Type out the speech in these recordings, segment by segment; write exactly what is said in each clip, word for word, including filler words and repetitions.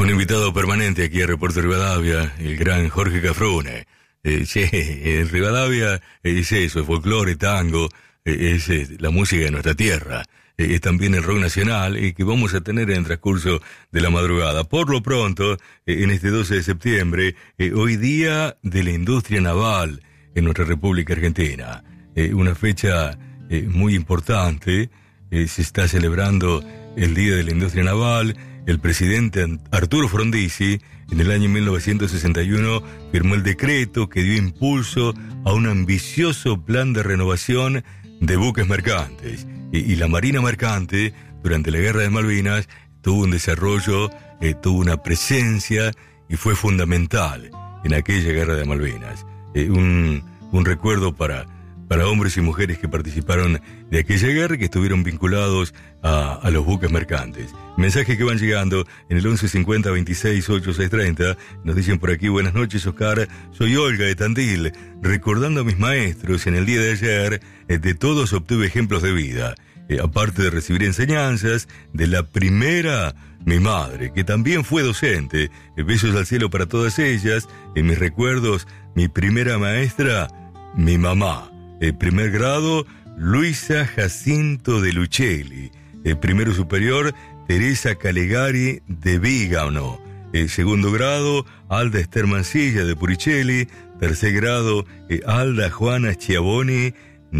Un invitado permanente aquí a Reporte Rivadavia, el gran Jorge Cafrune. Eh, che, en Rivadavia es eso, es folclore, tango, eh, es, es la música de nuestra tierra. Eh, es también el rock nacional eh, que vamos a tener en el transcurso de la madrugada. Por lo pronto, eh, en este doce de septiembre, eh, hoy día de la industria naval en nuestra República Argentina. Eh, una fecha eh, muy importante, eh, se está celebrando el Día de la Industria Naval. El presidente Arturo Frondizi, en el año mil novecientos sesenta y uno, firmó el decreto que dio impulso a un ambicioso plan de renovación de buques mercantes. Y, y la Marina Mercante, durante la Guerra de Malvinas, tuvo un desarrollo, eh, tuvo una presencia y fue fundamental en aquella Guerra de Malvinas. Eh, un, un recuerdo para... para hombres y mujeres que participaron de aquella guerra y que estuvieron vinculados a, a los buques mercantes. Mensajes que van llegando en el once cincuenta veintiséis ochenta y seis treinta. Nos dicen por aquí: buenas noches, Oscar, soy Olga de Tandil. Recordando a mis maestros en el día de ayer, eh, de todos obtuve ejemplos de vida. Eh, aparte de recibir enseñanzas, de la primera, mi madre, que también fue docente. Eh, besos al cielo para todas ellas. En mis recuerdos, mi primera maestra, mi mamá. El primer grado, Luisa Jacinto de Lucelli. El primero superior, Teresa Calegari de Vígano. El segundo grado, Alda Esther Mancilla de Puricelli. Tercer grado, eh, Alda Juana Schiavoni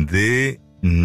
de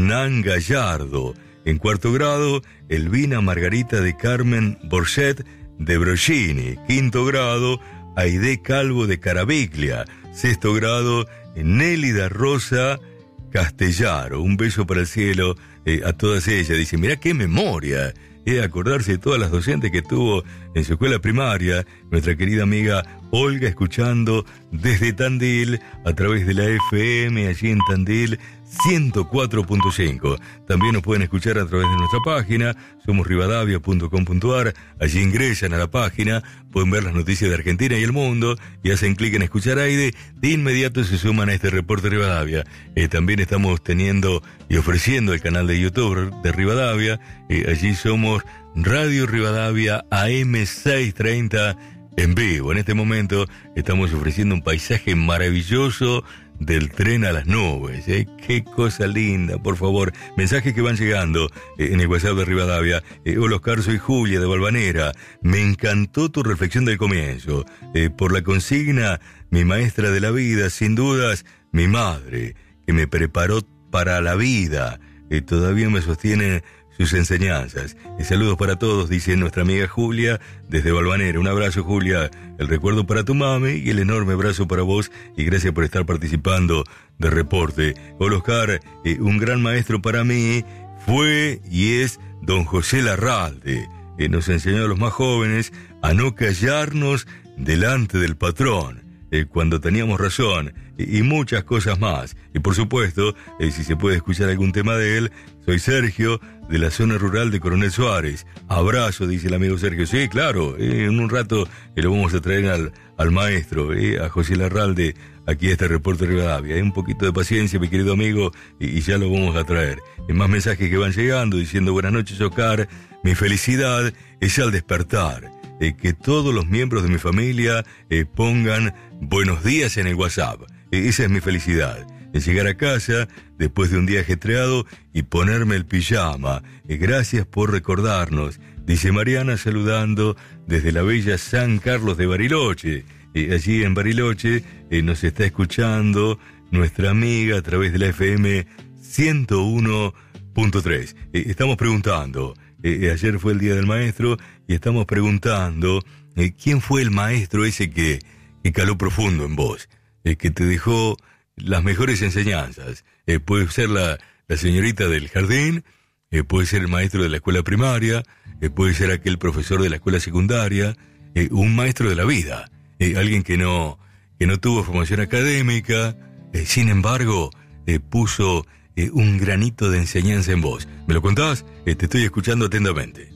Nangallardo. En cuarto grado, Elvina Margarita de Carmen Borchet de Brocini. Quinto grado, Aide Calvo de Caraviglia. Sexto grado, Nélida Rosa Castellaro. Un beso para el cielo eh, a todas ellas. Dice, mirá qué memoria, eh, acordarse de todas las docentes que tuvo en su escuela primaria. Nuestra querida amiga Olga, escuchando desde Tandil a través de la F M allí en Tandil ciento cuatro punto cinco. También nos pueden escuchar a través de nuestra página, somos rivadavia punto com punto a r. Allí ingresan a la página, pueden ver las noticias de Argentina y el mundo y hacen clic en escuchar Aide. De inmediato se suman a este reporte Rivadavia. Eh, también estamos teniendo y ofreciendo el canal de YouTube de Rivadavia. Eh, allí somos Radio Rivadavia A M seiscientos treinta en vivo. En este momento estamos ofreciendo un paisaje maravilloso del tren a las nubes, ¿eh? Qué cosa linda, por favor. Mensajes que van llegando eh, en el WhatsApp de Rivadavia. Eh, Hola Oscar, soy Julia de Valvanera. Me encantó tu reflexión del comienzo. Eh, por la consigna, mi maestra de la vida, sin dudas, mi madre, que me preparó para la vida. Eh, todavía me sostiene sus enseñanzas. Y saludos para todos, dice nuestra amiga Julia desde Valvanera. Un abrazo, Julia, el recuerdo para tu mami y el enorme abrazo para vos, y gracias por estar participando de reporte. Hola Oscar, eh, un gran maestro para mí fue y es don José Larralde. Eh, nos enseñó a los más jóvenes a no callarnos delante del patrón, eh, cuando teníamos razón, y, y muchas cosas más. Y por supuesto, eh, si se puede escuchar algún tema de él, soy Sergio, de la zona rural de Coronel Suárez. Abrazo, dice el amigo Sergio. Sí, claro, eh, en un rato eh, lo vamos a traer al, al maestro, eh, a José Larralde, aquí a este reporte de Rivadavia. Hay un poquito de paciencia, mi querido amigo, y, y ya lo vamos a traer. Y más mensajes que van llegando, diciendo buenas noches, Oscar. Mi felicidad es al despertar. Eh, que todos los miembros de mi familia eh, pongan buenos días en el WhatsApp. Eh, esa es mi felicidad. Es llegar a casa después de un día ajetreado y ponerme el pijama. Eh, gracias por recordarnos, dice Mariana, saludando desde la bella San Carlos de Bariloche. Eh, allí en Bariloche eh, nos está escuchando nuestra amiga a través de la F M ciento uno punto tres. Eh, estamos preguntando, eh, ayer fue el Día del Maestro y estamos preguntando eh, ¿quién fue el maestro ese que, que caló profundo en vos? Eh, que te dejó las mejores enseñanzas. Eh, puede ser la, la señorita del jardín, eh, puede ser el maestro de la escuela primaria, eh, puede ser aquel profesor de la escuela secundaria, eh, un maestro de la vida, eh, alguien que no, que no tuvo formación académica, eh, sin embargo, eh, puso eh, un granito de enseñanza en vos. ¿Me lo contás? Eh, te estoy escuchando atentamente.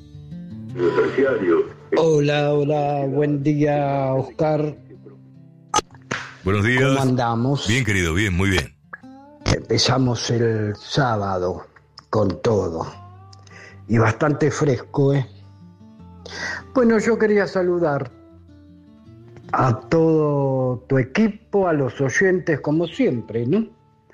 Hola, hola, buen día, Oscar. Buenos días. ¿Cómo andamos? Bien, querido, bien, muy bien. Empezamos el sábado con todo. Y bastante fresco, ¿eh? Bueno, yo quería saludar a todo tu equipo, a los oyentes, como siempre, ¿no?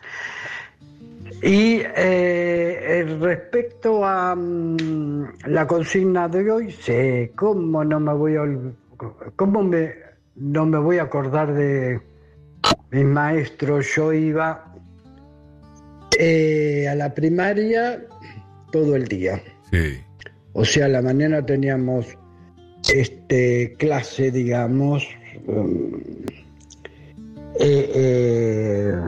Y eh, respecto a um, la consigna de hoy, sé, ¿cómo no me voy a cómo me, no me voy a acordar de mis maestros? Yo iba eh, a la primaria todo el día. Sí. O sea, a la mañana teníamos este clase, digamos, um, eh, eh,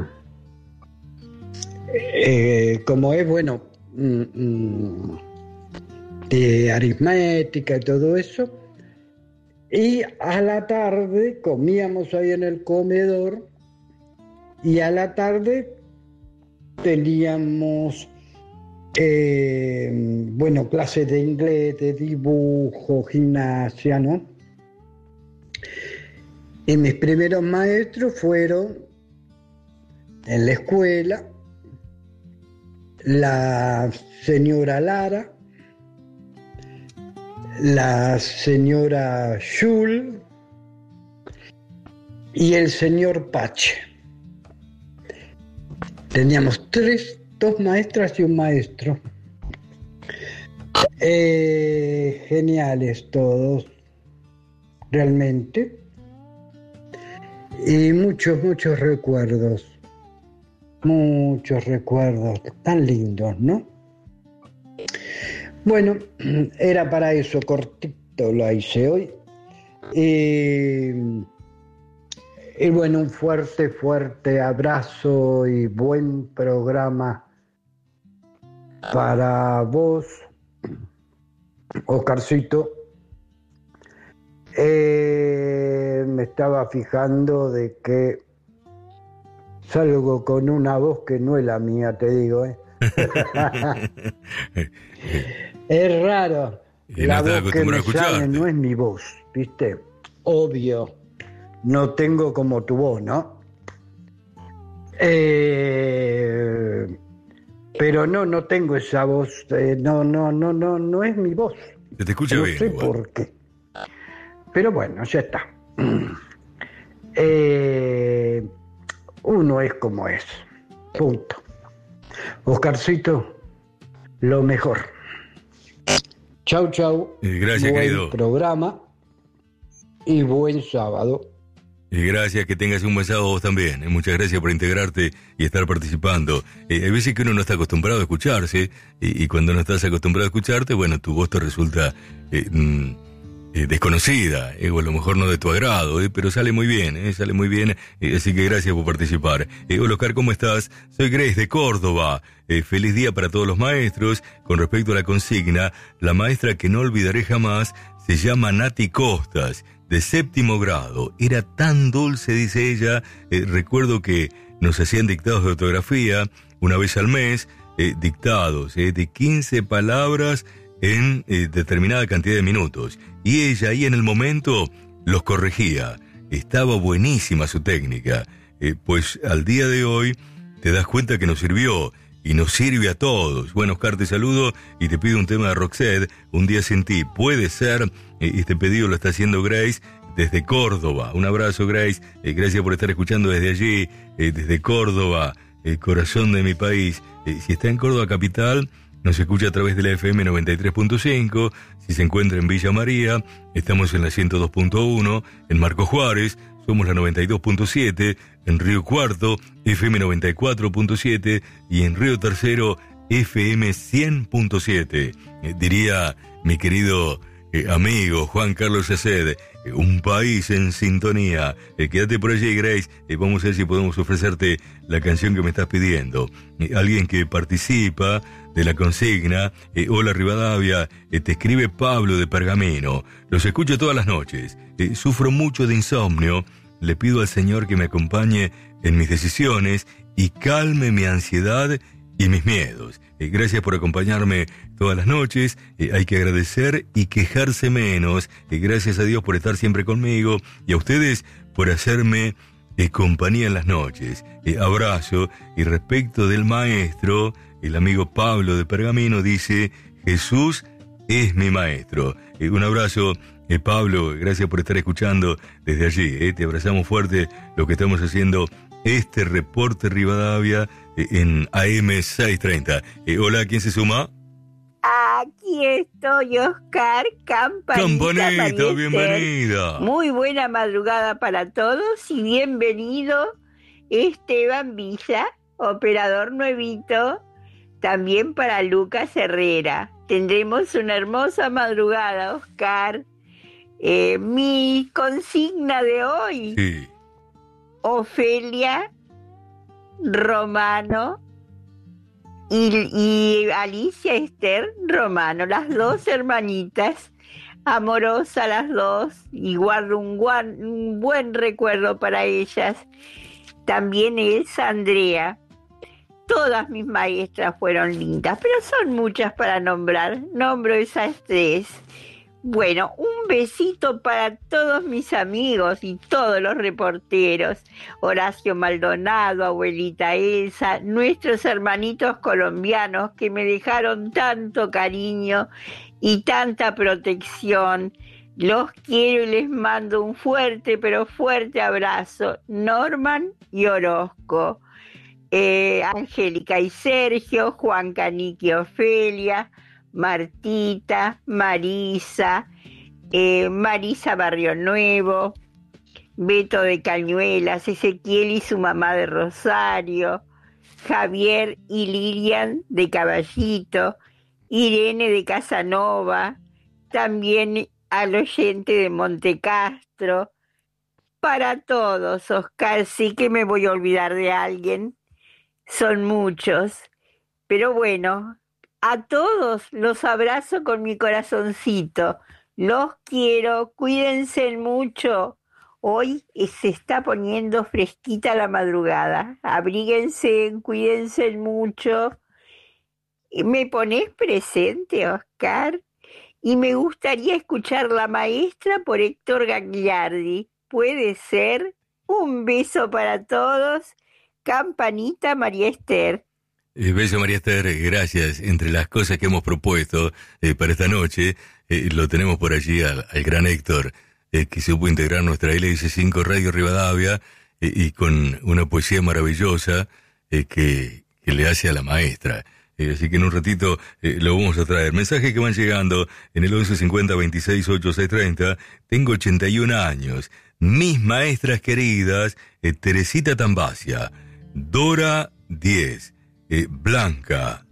eh, como es, bueno, mm, mm, de aritmética y todo eso. Y a la tarde comíamos ahí en el comedor y a la tarde teníamos Eh, bueno, clases de inglés, de dibujo, gimnasia, ¿no? Y mis primeros maestros fueron en la escuela la señora Lara, la señora Schul y el señor Pache. Teníamos tres Dos maestras y un maestro. Eh, geniales todos, realmente. Y muchos, muchos recuerdos. Muchos recuerdos tan lindos, ¿no? Bueno, era para eso, cortito lo hice hoy. Y... Y bueno, un fuerte, fuerte abrazo y buen programa para vos, Oscarcito. Eh, me estaba fijando de que salgo con una voz que no es la mía, te digo, ¿eh? Es raro. Y la no voz que me sale no es mi voz, ¿viste? Obvio. No tengo como tu voz, ¿no? Eh, pero no, no tengo esa voz. Eh, no, no, no, no, no es mi voz. Se te escucha no bien. No sé igual. Por qué. Pero bueno, ya está. Eh, uno es como es. Punto. Oscarcito, lo mejor. Chau, chau. Eh, gracias, buen querido. Programa y buen sábado. Y gracias, que tengas un buen sábado vos también. Eh, muchas gracias por integrarte y estar participando. Eh, hay veces que uno no está acostumbrado a escucharse, y, y cuando no estás acostumbrado a escucharte, bueno, tu voz te resulta eh, mm, eh, desconocida, eh, o a lo mejor no de tu agrado, eh, pero sale muy bien, eh, sale muy bien, eh, así que gracias por participar. Eh, hola, Oscar, ¿cómo estás? Soy Grace de Córdoba. Eh, feliz día para todos los maestros. Con respecto a la consigna, la maestra que no olvidaré jamás se llama Nati Costas, de séptimo grado. Era tan dulce, dice ella. Eh, recuerdo que nos hacían dictados de ortografía una vez al mes, eh, dictados eh, de quince palabras en eh, determinada cantidad de minutos. Y ella ahí en el momento los corregía. Estaba buenísima su técnica. Eh, pues al día de hoy te das cuenta que nos sirvió. Y nos sirve a todos. Bueno, Oscar, te saludo y te pido un tema de Roxette, Un día sin ti. Puede ser, eh, este pedido lo está haciendo Grace desde Córdoba. Un abrazo, Grace. Eh, gracias por estar escuchando desde allí, eh, desde Córdoba, el corazón de mi país. Eh, si está en Córdoba capital, nos escucha a través de la F M noventa y tres punto cinco. Si se encuentra en Villa María, estamos en la ciento dos punto uno. En Marcos Juárez, somos la noventa y dos punto siete. En Río Cuarto, F M noventa y cuatro punto siete, y en Río Tercero, F M cien punto siete. Eh, diría mi querido eh, amigo Juan Carlos Saced, eh, un país en sintonía. Eh, quédate por allí, Grace. Eh, vamos a ver si podemos ofrecerte la canción que me estás pidiendo. Eh, alguien que participa de la consigna, eh, hola Rivadavia, eh, te escribe Pablo de Pergamino. Los escucho todas las noches. Eh, sufro mucho de insomnio. Le pido al Señor que me acompañe en mis decisiones y calme mi ansiedad y mis miedos. Eh, gracias por acompañarme todas las noches. Eh, hay que agradecer y quejarse menos. Eh, gracias a Dios por estar siempre conmigo y a ustedes por hacerme eh, compañía en las noches. Eh, abrazo. Y respecto del maestro, el amigo Pablo de Pergamino dice, Jesús es mi maestro. Eh, un abrazo Eh, Pablo, gracias por estar escuchando desde allí. Eh, te abrazamos fuerte lo que estamos haciendo, este reporte Rivadavia eh, en A M seiscientos treinta. Eh, hola, ¿quién se suma? Aquí estoy, Oscar Campanita. Campanita, bienvenida. Muy buena madrugada para todos y bienvenido Esteban Villa, operador nuevito, también para Lucas Herrera. Tendremos una hermosa madrugada, Oscar. Eh, mi consigna de hoy, Sí. Ofelia, Romano y, y Alicia Esther Romano, las dos hermanitas, amorosas las dos, y guardo un, guan, un buen recuerdo para ellas. También Elsa Andrea. Todas mis maestras fueron lindas, pero son muchas para nombrar. Nombro esas tres. Bueno, un besito para todos mis amigos y todos los reporteros. Horacio Maldonado, abuelita Elsa, nuestros hermanitos colombianos que me dejaron tanto cariño y tanta protección. Los quiero y les mando un fuerte, pero fuerte abrazo. Norman y Orozco, eh, Angélica y Sergio, Juan Canique y Ofelia, Martita, Marisa, eh, Marisa Barrio Nuevo, Beto de Cañuelas, Ezequiel y su mamá de Rosario, Javier y Lilian de Caballito, Irene de Casanova, también al oyente de Montecastro. Para todos, Oscar, sí que me voy a olvidar de alguien, son muchos, pero bueno, a todos los abrazo con mi corazoncito. Los quiero, cuídense mucho. Hoy se está poniendo fresquita la madrugada. Abríguense, cuídense mucho. ¿Me ponés presente, Oscar? Y me gustaría escuchar La Maestra por Héctor Gagliardi. ¿Puede ser? Un beso para todos. Campanita, María Esther. Eh, beso, María Esther, gracias. Entre las cosas que hemos propuesto eh, para esta noche, eh, lo tenemos por allí al, al gran Héctor, eh, que supo integrar nuestra L S cinco Radio Rivadavia eh, y con una poesía maravillosa eh, que, que le hace a la maestra. Eh, así que en un ratito eh, lo vamos a traer. Mensajes que van llegando en el once cincuenta veintiséis ochenta y seis treinta. Tengo ochenta y un años. Mis maestras queridas, eh, Teresita Tambasia, Dora diez, Eh, Blanca,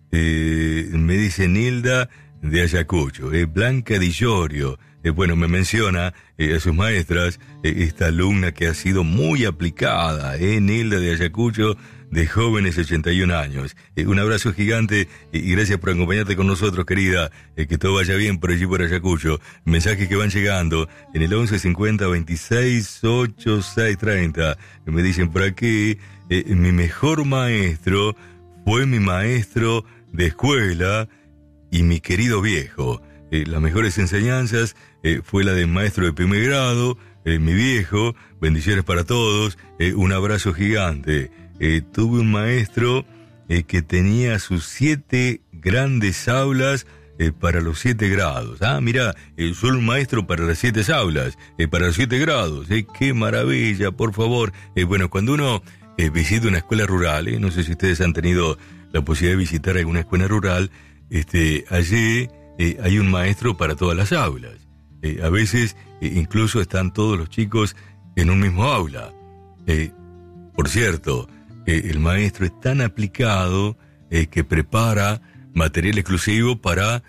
eh, me dice Nilda de Ayacucho, eh, Blanca Di Llorio, eh, bueno, me menciona eh, a sus maestras, eh, esta alumna que ha sido muy aplicada, eh, Nilda de Ayacucho, de jóvenes ochenta y un años. Eh, un abrazo gigante eh, y gracias por acompañarte con nosotros, querida, eh, que todo vaya bien por allí por Ayacucho. Mensajes que van llegando en el once cincuenta veintiséis ochenta y seis treinta, me dicen por aquí, eh, mi mejor maestro fue mi maestro de escuela y mi querido viejo. Eh, las mejores enseñanzas eh, fue la del maestro de primer grado, eh, mi viejo. Bendiciones para todos, eh, un abrazo gigante. Eh, tuve un maestro eh, que tenía sus siete grandes aulas eh, para los siete grados. Ah, mira, eh, solo un maestro para las siete aulas, eh, para los siete grados. Eh, ¡Qué maravilla, por favor! Eh, bueno, cuando uno Eh, visito una escuela rural, eh, no sé si ustedes han tenido la posibilidad de visitar alguna escuela rural, este, allí eh, hay un maestro para todas las aulas. Eh, a veces eh, incluso están todos los chicos en un mismo aula. Eh, por cierto, eh, el maestro es tan aplicado eh, que prepara material exclusivo para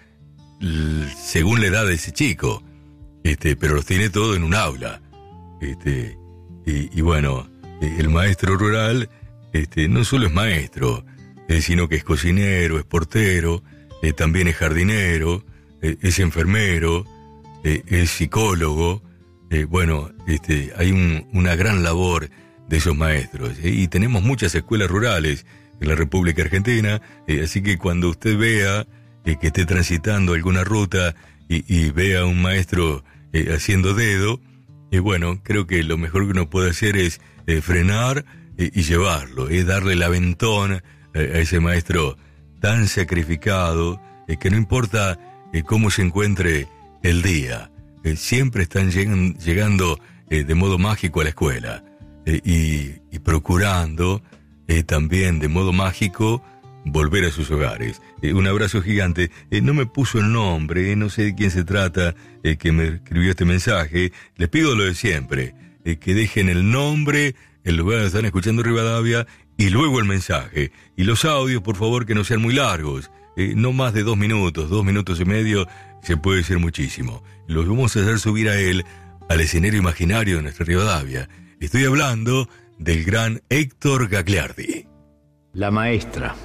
l- según la edad de ese chico, este, pero los tiene todo en un aula. Este, y, y bueno, el maestro rural este, no solo es maestro, eh, sino que es cocinero, es portero, eh, también es jardinero, eh, es enfermero, eh, es psicólogo. Eh, bueno, este, hay un, una gran labor de esos maestros. Eh, y tenemos muchas escuelas rurales en la República Argentina, eh, así que cuando usted vea eh, que esté transitando alguna ruta y, y vea a un maestro eh, haciendo dedo, eh, bueno, creo que lo mejor que uno puede hacer es Eh, frenar eh, y llevarlo, eh, darle el aventón eh, a ese maestro tan sacrificado, eh, que no importa eh, cómo se encuentre el día, eh, siempre están llegan, llegando eh, de modo mágico a la escuela eh, y, y procurando eh, también de modo mágico volver a sus hogares. Eh, un abrazo gigante. Eh, no me puso el nombre, eh, no sé de quién se trata, eh, que me escribió este mensaje. Les pido lo de siempre, eh, que dejen el nombre, el lugar donde están escuchando Rivadavia y luego el mensaje. Y los audios, por favor, que no sean muy largos, eh, no más de dos minutos, dos minutos y medio, se puede ser muchísimo. Los vamos a hacer subir a él al escenario imaginario de nuestra Rivadavia. Estoy hablando del gran Héctor Gagliardi. La maestra,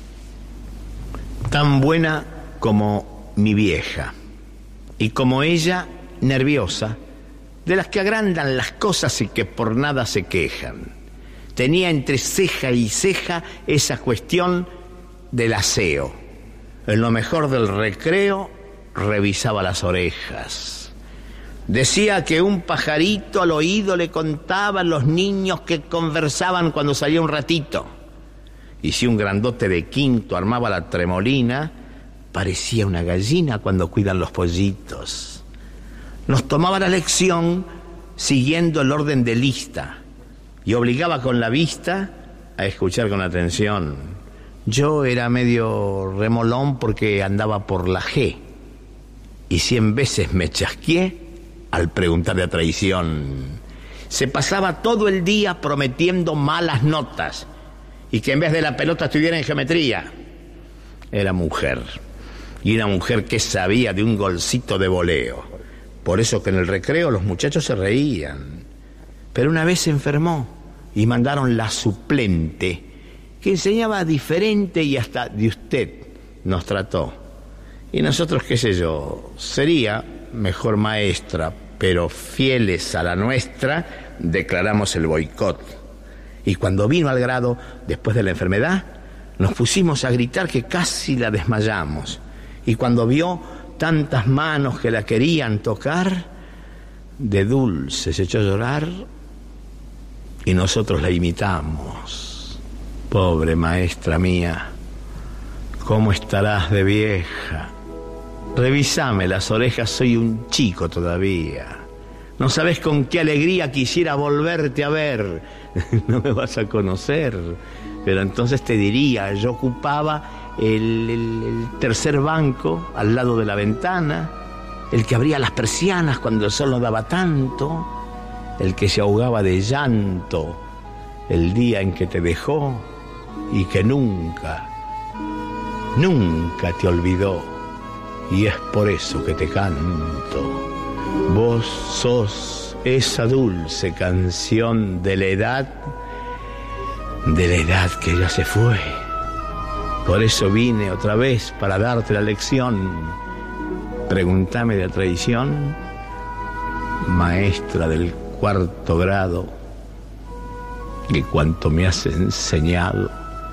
tan buena como mi vieja, y como ella, nerviosa, de las que agrandan las cosas y que por nada se quejan. Tenía entre ceja y ceja esa cuestión del aseo. En lo mejor del recreo, revisaba las orejas. Decía que un pajarito al oído le contaba a los niños que conversaban cuando salía un ratito. Y si un grandote de quinto armaba la tremolina, parecía una gallina cuando cuidan los pollitos. Nos tomaba la lección siguiendo el orden de lista y obligaba con la vista a escuchar con atención. Yo era medio remolón porque andaba por la G y cien veces me chasqueé al preguntar de traición. Se pasaba todo el día prometiendo malas notas y que en vez de la pelota estuviera en geometría. Era mujer, y una mujer que sabía de un golcito de voleo. Por eso que en el recreo los muchachos se reían. Pero una vez se enfermó y mandaron la suplente, que enseñaba diferente y hasta de usted nos trató. Y nosotros, qué sé yo, sería mejor maestra, pero fieles a la nuestra, declaramos el boicot. Y cuando vino al grado, después de la enfermedad, nos pusimos a gritar que casi la desmayamos. Y cuando vio tantas manos que la querían tocar, de dulce se echó a llorar y nosotros la imitamos. Pobre maestra mía, ¿cómo estarás de vieja? Revísame las orejas, soy un chico todavía. No sabes con qué alegría quisiera volverte a ver. No me vas a conocer, pero entonces te diría, yo ocupaba el, el, el tercer banco al lado de la ventana, el que abría las persianas cuando el sol no daba tanto, el que se ahogaba de llanto el día en que te dejó y que nunca, nunca te olvidó. Y es por eso que te canto. Vos sos esa dulce canción de la edad, de la edad que ya se fue. Por eso vine otra vez para darte la lección. Pregúntame de la traición, maestra del cuarto grado, que cuanto me has enseñado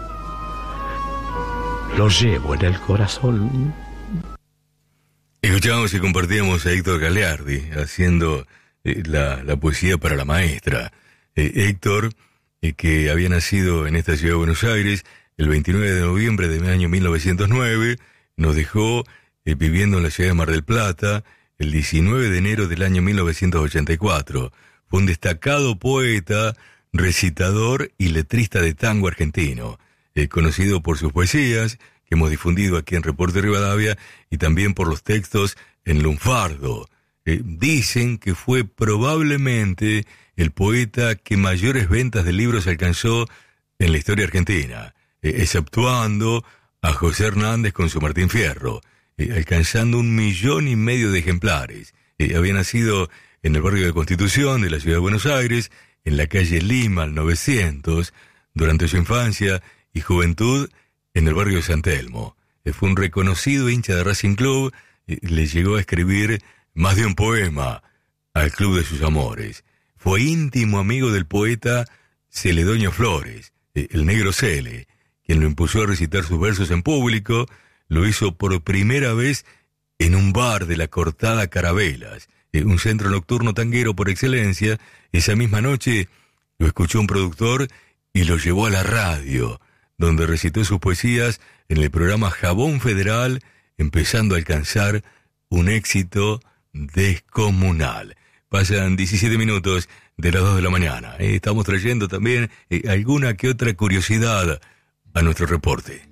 lo llevo en el corazón. Escuchábamos y compartíamos a Héctor Gagliardi haciendo eh, la, la poesía para la maestra. Eh, Héctor, eh, que había nacido en esta ciudad de Buenos Aires el veintinueve de noviembre del año mil novecientos nueve, nos dejó eh, viviendo en la ciudad de Mar del Plata el diecinueve de enero del año mil novecientos ochenta y cuatro. Fue un destacado poeta, recitador y letrista de tango argentino, eh, conocido por sus poesías, que hemos difundido aquí en Reporte Rivadavia, y también por los textos en lunfardo. Eh, dicen que fue probablemente el poeta que mayores ventas de libros alcanzó en la historia argentina, eh, exceptuando a José Hernández con su Martín Fierro, eh, alcanzando un millón y medio de ejemplares. Eh, había nacido en el barrio de Constitución de la ciudad de Buenos Aires, en la calle Lima, al novecientos, durante su infancia y juventud en el barrio de San Telmo. Eh, fue un reconocido hincha de Racing Club, eh, le llegó a escribir más de un poema al club de sus amores. Fue íntimo amigo del poeta Celedonio Flores, eh, el Negro Cele, quien lo impulsó a recitar sus versos en público. Lo hizo por primera vez en un bar de la Cortada Carabelas, eh, un centro nocturno tanguero por excelencia. Esa misma noche lo escuchó un productor y lo llevó a la radio, donde recitó sus poesías en el programa Jabón Federal, empezando a alcanzar un éxito descomunal. Pasan diecisiete minutos de las dos de la mañana. Eh, estamos trayendo también eh, alguna que otra curiosidad a nuestro reporte.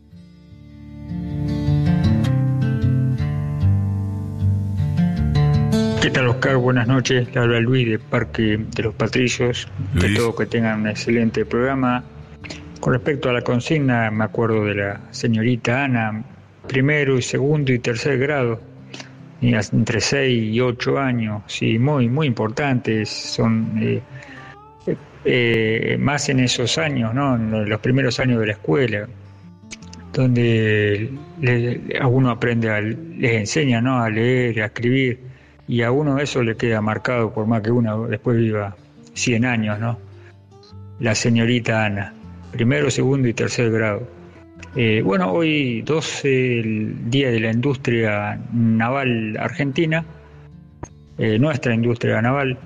¿Qué tal, Oscar? Buenas noches. Le habla Luis de Parque de los Patricios. De todo, que tengan un excelente programa. Con respecto a la consigna, me acuerdo de la señorita Ana, primero y segundo y tercer grado, y entre seis y ocho años. Sí, muy, muy importantes. Son eh, eh, más en esos años, ¿no? En los primeros años de la escuela, donde le, a uno aprende, a, les enseña, ¿no?, a leer, a escribir. Y a uno eso le queda marcado, por más que uno después viva cien años, ¿no? La señorita Ana, primero, segundo y tercer grado. Eh, bueno, hoy doce, el Día de la Industria Naval Argentina, eh, nuestra industria naval.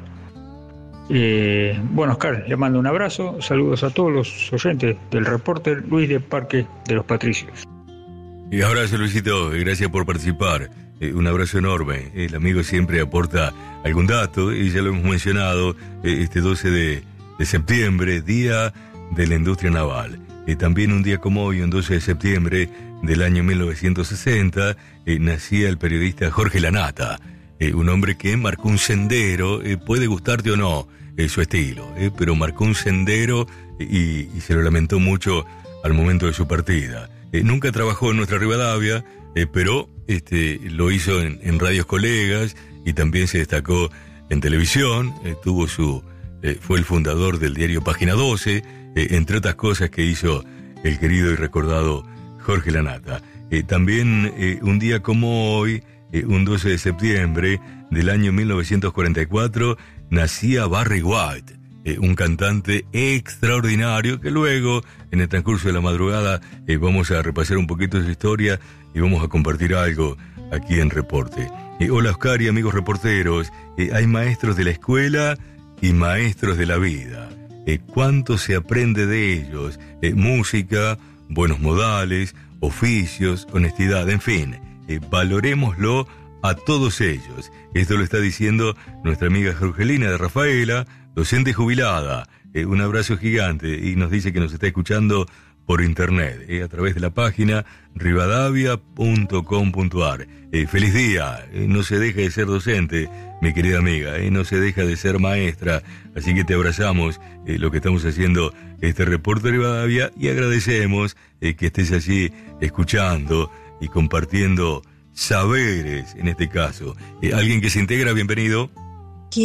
Eh, bueno, Oscar, le mando un abrazo, saludos a todos los oyentes del reporter Luis de Parque de los Patricios. Y abrazo, Luisito, gracias por participar. Eh, un abrazo enorme. El amigo siempre aporta algún dato, y ya lo hemos mencionado, eh, este doce de septiembre, Día de la Industria Naval. Eh, también un día como hoy, un doce de septiembre del año mil novecientos sesenta, eh, nacía el periodista Jorge Lanata, eh, un hombre que marcó un sendero, eh, puede gustarte o no eh, su estilo, eh, pero marcó un sendero eh, y, y se lo lamentó mucho al momento de su partida. Eh, nunca trabajó en nuestra Rivadavia, eh, pero este, lo hizo en, en radios colegas y también se destacó en televisión. Eh, tuvo su, eh, fue el fundador del diario Página doce, eh, entre otras cosas que hizo el querido y recordado Jorge Lanata. Eh, también eh, un día como hoy, eh, un doce de septiembre del año mil novecientos cuarenta y cuatro, nacía Barry White, eh, un cantante extraordinario que luego, en el transcurso de la madrugada, eh, vamos a repasar un poquito su historia y vamos a compartir algo aquí en Reporte. Eh, hola, Oscar y amigos reporteros. Eh, hay maestros de la escuela y maestros de la vida. Eh, ¿Cuánto se aprende de ellos? Eh, música, buenos modales, oficios, honestidad, en fin. Eh, valorémoslo a todos ellos. Esto lo está diciendo nuestra amiga Jorgelina de Rafaela, docente jubilada. Eh, un abrazo gigante, y nos dice que nos está escuchando por internet, eh, a través de la página rivadavia punto com punto ar. Eh, feliz día, eh, no se deja de ser docente, mi querida amiga, eh, no se deja de ser maestra, así que te abrazamos, eh, lo que estamos haciendo este reporte de Rivadavia, y agradecemos eh, que estés allí escuchando y compartiendo saberes, en este caso. Eh, alguien que se integra, bienvenido.